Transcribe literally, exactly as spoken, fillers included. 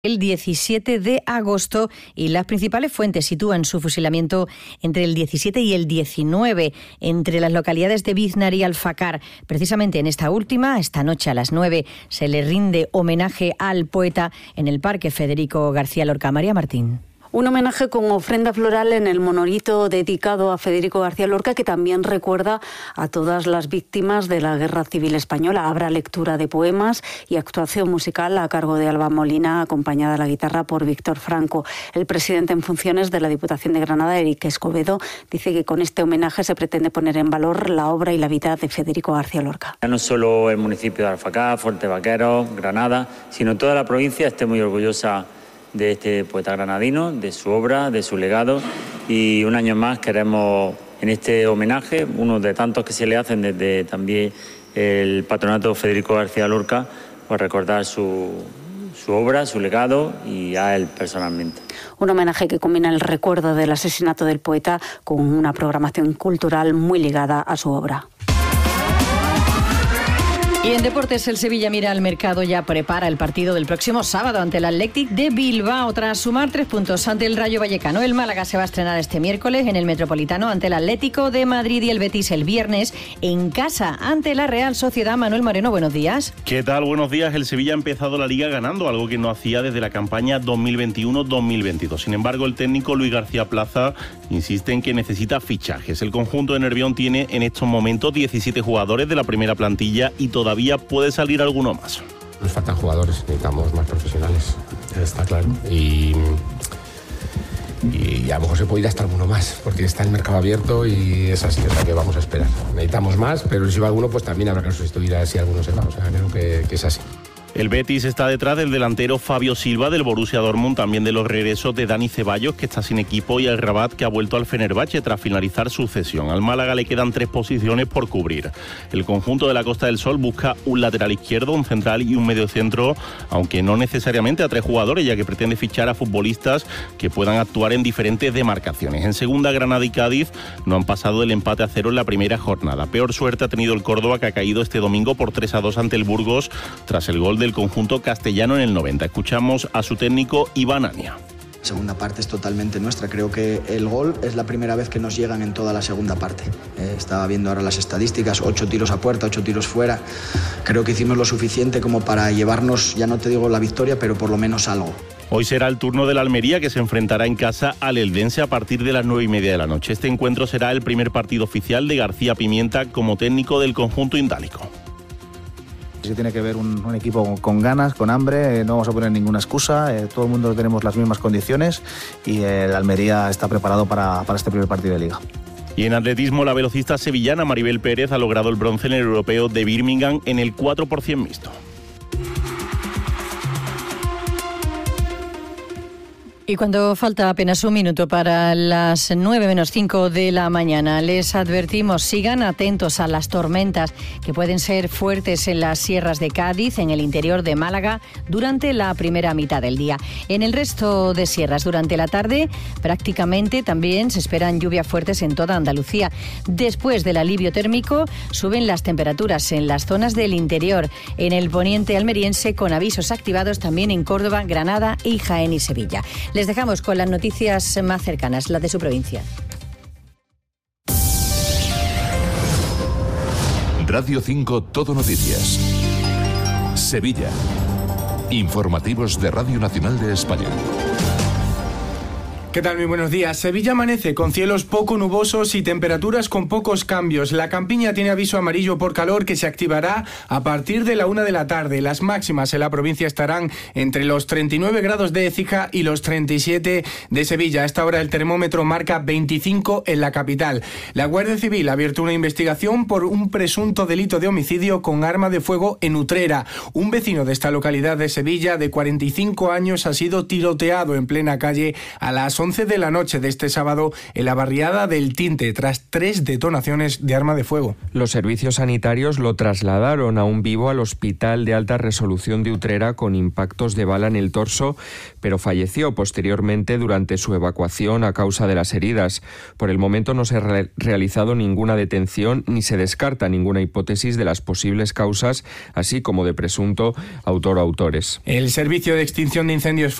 el diecisiete de agosto y las principales fuentes sitúan su fusilamiento entre el diecisiete y el diecinueve entre las localidades de Biznar y Alfacar. Precisamente en esta última, esta noche a las nueve, se le rinde homenaje al poeta en el Parque Federico García Lorca. María Martín. Un homenaje con ofrenda floral en el monolito dedicado a Federico García Lorca, que también recuerda a todas las víctimas de la Guerra Civil Española. Habrá lectura de poemas y actuación musical a cargo de Alba Molina, acompañada a la guitarra por Víctor Franco. El presidente en funciones de la Diputación de Granada, Eric Escobedo, dice que con este homenaje se pretende poner en valor la obra y la vida de Federico García Lorca. No solo el municipio de Alfacar, Fuerte Vaqueros, Granada, sino toda la provincia esté muy orgullosa de este poeta granadino, de su obra, de su legado, y un año más queremos en este homenaje, uno de tantos que se le hacen desde también el Patronato Federico García Lorca, pues recordar su, su obra, su legado y a él personalmente. Un homenaje que combina el recuerdo del asesinato del poeta con una programación cultural muy ligada a su obra. Y en deportes, el Sevilla mira al mercado, ya prepara el partido del próximo sábado ante el Athletic de Bilbao. Tras sumar tres puntos ante el Rayo Vallecano, el Málaga se va a estrenar este miércoles en el Metropolitano ante el Atlético de Madrid y el Betis el viernes en casa ante la Real Sociedad. Manuel Moreno, buenos días. ¿Qué tal? Buenos días. El Sevilla ha empezado la Liga ganando, algo que no hacía desde la campaña dos mil veintiuno dos mil veintidós. Sin embargo, el técnico Luis García Plaza insiste en que necesita fichajes. El conjunto de Nervión tiene en estos momentos diecisiete jugadores de la primera plantilla y todavía Todavía puede salir alguno más. Nos faltan jugadores, necesitamos más profesionales, está claro. Y, y a lo mejor se puede ir hasta alguno más, porque está el mercado abierto y es así, o sea que vamos a esperar. Necesitamos más, pero si va alguno, pues también habrá que sustituir a si alguno se va, o sea, creo que, que es así. El Betis está detrás del delantero Fabio Silva del Borussia Dortmund, también de los regresos de Dani Ceballos, que está sin equipo, y el Rabat, que ha vuelto al Fenerbahce tras finalizar su cesión. Al Málaga le quedan tres posiciones por cubrir. El conjunto de la Costa del Sol busca un lateral izquierdo, un central y un mediocentro, aunque no necesariamente a tres jugadores, ya que pretende fichar a futbolistas que puedan actuar en diferentes demarcaciones. En segunda, Granada y Cádiz no han pasado del empate a cero en la primera jornada. Peor suerte ha tenido el Córdoba, que ha caído este domingo por tres a dos ante el Burgos tras el gol del conjunto castellano en el noventa. Escuchamos a su técnico Iván Ania. La segunda parte es totalmente nuestra. Creo que el gol es la primera vez que nos llegan en toda la segunda parte. Eh, estaba viendo ahora las estadísticas, ocho tiros a puerta, ocho tiros fuera. Creo que hicimos lo suficiente como para llevarnos, ya no te digo la victoria, pero por lo menos algo. Hoy será el turno del Almería, que se enfrentará en casa al Eldense a partir de las nueve y media de la noche. Este encuentro será el primer partido oficial de García Pimienta como técnico del conjunto indálico. Sí, tiene que ver un, un equipo con, con ganas, con hambre, eh, no vamos a poner ninguna excusa, eh, todo el mundo tenemos las mismas condiciones y eh, el Almería está preparado para, para este primer partido de Liga. Y en atletismo, la velocista sevillana Maribel Pérez ha logrado el bronce en el europeo de Birmingham en el cuatro por cien mixto. Y cuando falta apenas un minuto para las nueve menos cinco de la mañana, les advertimos, sigan atentos a las tormentas que pueden ser fuertes en las sierras de Cádiz, en el interior de Málaga, durante la primera mitad del día. En el resto de sierras, durante la tarde, prácticamente también se esperan lluvias fuertes en toda Andalucía. Después del alivio térmico, suben las temperaturas en las zonas del interior, en el poniente almeriense, con avisos activados también en Córdoba, Granada y Jaén y Sevilla. Les dejamos con las noticias más cercanas, las de su provincia. Radio cinco Todo Noticias. Sevilla. Informativos de Radio Nacional de España. ¿Qué tal? Muy buenos días. Sevilla amanece con cielos poco nubosos y temperaturas con pocos cambios. La Campiña tiene aviso amarillo por calor que se activará a partir de la una de la tarde. Las máximas en la provincia estarán entre los treinta y nueve grados de Écija y los treinta y siete de Sevilla. A esta hora el termómetro marca veinticinco en la capital. La Guardia Civil ha abierto una investigación por un presunto delito de homicidio con arma de fuego en Utrera. Un vecino de esta localidad de Sevilla, de cuarenta y cinco años, ha sido tiroteado en plena calle a las once de la noche de este sábado en la barriada del Tinte, tras tres detonaciones de arma de fuego. Los servicios sanitarios lo trasladaron aún vivo al Hospital de Alta Resolución de Utrera con impactos de bala en el torso, pero falleció posteriormente durante su evacuación a causa de las heridas. Por el momento no se ha re- realizado ninguna detención ni se descarta ninguna hipótesis de las posibles causas, así como de presunto autor o autores. El Servicio de Extinción de Incendios